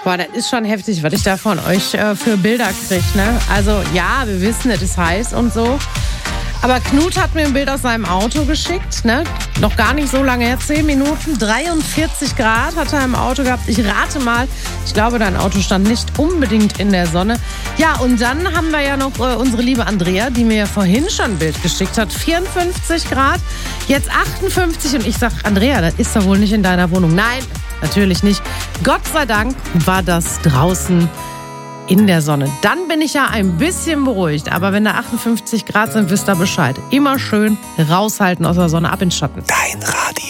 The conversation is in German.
Boah, das ist schon heftig, was ich da von euch für Bilder kriege, ne? Also ja, wir wissen, es ist heiß und so. Aber Knut hat mir ein Bild aus seinem Auto geschickt, ne? Noch gar nicht so lange her, 10 Minuten, 43 Grad hat er im Auto gehabt. Ich rate mal, ich glaube, dein Auto stand nicht unbedingt in der Sonne. Ja, und dann haben wir ja noch unsere liebe Andrea, die mir ja vorhin schon ein Bild geschickt hat. 54 Grad, jetzt 58 und ich sag, Andrea, das ist doch wohl nicht in deiner Wohnung. Nein, natürlich nicht. Gott sei Dank war das draußen in der Sonne. Dann bin ich ja ein bisschen beruhigt. Aber wenn da 58 Grad sind, wisst ihr Bescheid. Immer schön raushalten aus der Sonne, ab in den Schatten. Dein Rat.